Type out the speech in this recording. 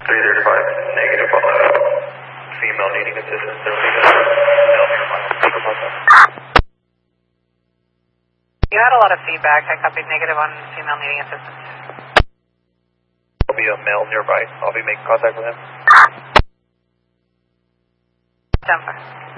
335, negative. Female needing assistance. There'll be a male nearby. You had a lot of feedback. I copied negative on female needing assistance. There'll be a male nearby. I'll be making contact with him. 10-5.